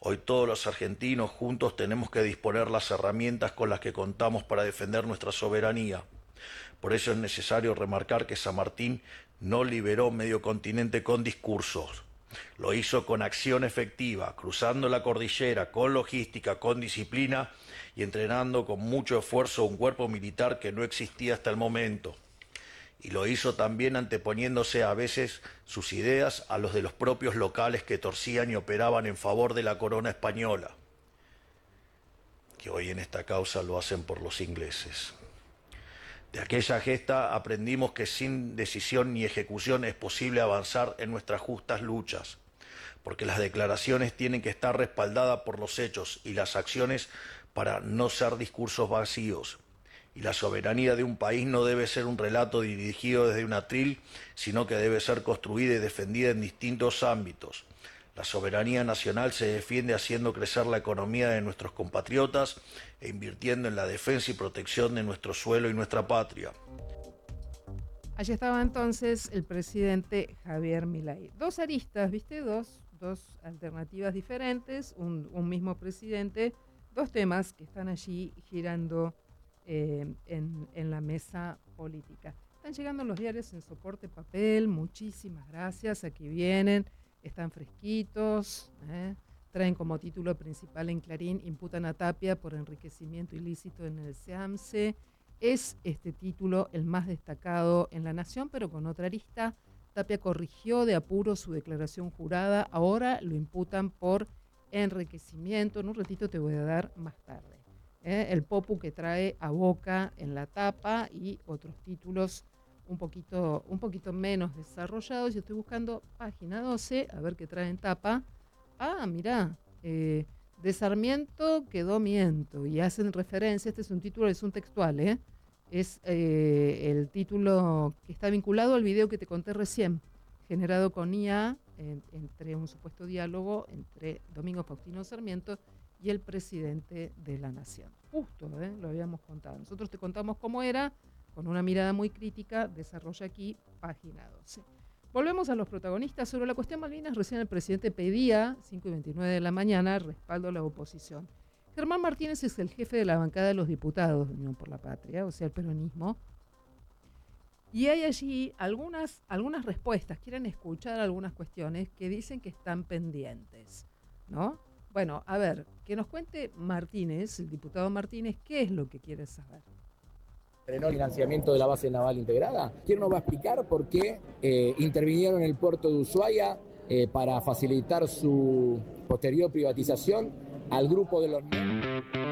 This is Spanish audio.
Hoy todos los argentinos juntos tenemos que disponer las herramientas con las que contamos para defender nuestra soberanía. Por eso es necesario remarcar que San Martín no liberó medio continente con discursos. Lo hizo con acción efectiva, cruzando la cordillera, con logística, con disciplina y entrenando con mucho esfuerzo un cuerpo militar que no existía hasta el momento. Y lo hizo también anteponiéndose a veces sus ideas a los de los propios locales que torcían y operaban en favor de la corona española, que hoy en esta causa lo hacen por los ingleses. De aquella gesta aprendimos que sin decisión ni ejecución es posible avanzar en nuestras justas luchas, porque las declaraciones tienen que estar respaldadas por los hechos y las acciones para no ser discursos vacíos. Y la soberanía de un país no debe ser un relato dirigido desde un atril, sino que debe ser construida y defendida en distintos ámbitos. La soberanía nacional se defiende haciendo crecer la economía de nuestros compatriotas e invirtiendo en la defensa y protección de nuestro suelo y nuestra patria. Allí estaba entonces el presidente Javier Milei. Dos aristas, ¿viste? Dos alternativas diferentes, un mismo presidente, dos temas que están allí girando en la mesa política. Están llegando los diarios en soporte papel, muchísimas gracias, aquí vienen, están fresquitos, traen como título principal en Clarín, imputan a Tapia por enriquecimiento ilícito en el SEAMSE. Es este título el más destacado en La Nación, pero con otra arista. Tapia corrigió de apuro su declaración jurada, ahora lo imputan por enriquecimiento. En un ratito te voy a dar más tarde. El popu que trae a Boca en la tapa y otros títulos un poquito menos desarrollados. Yo estoy buscando página 12, a ver qué trae en tapa. Ah, mirá, de Sarmiento quedó Miento, y hacen referencia, este es un título, es un textual, es el título que está vinculado al video que te conté recién, generado con IA, entre un supuesto diálogo entre Domingo Faustino Sarmiento y el presidente de la Nación. Justo, lo habíamos contado. Nosotros te contamos cómo era, con una mirada muy crítica, desarrolla aquí página 12. Volvemos a los protagonistas. Sobre la cuestión Malvinas, recién el presidente pedía, 5:29 de la mañana, respaldo a la oposición. Germán Martínez es el jefe de la bancada de los diputados de Unión por la Patria, o sea, el peronismo. Y hay allí algunas respuestas, quieren escuchar algunas cuestiones que dicen que están pendientes, ¿no? Bueno, a ver, que nos cuente Martínez, el diputado Martínez, qué es lo que quiere saber. Frenó el financiamiento de la base naval integrada. ¿Quién nos va a explicar por qué intervinieron en el puerto de Ushuaia para facilitar su posterior privatización al grupo de los...